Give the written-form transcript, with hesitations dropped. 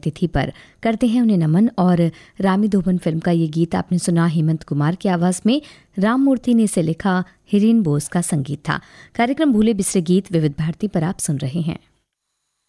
तिथि पर करते हैं उन्हें नमन। और रामी धोबन फिल्म का ये गीत आपने सुना हेमंत कुमार की आवाज़ में, राम मूर्ति ने इसे लिखा, हिरेन बोस का संगीत था। कार्यक्रम भूले बिसरे गीत विविध भारती पर आप सुन रहे हैं।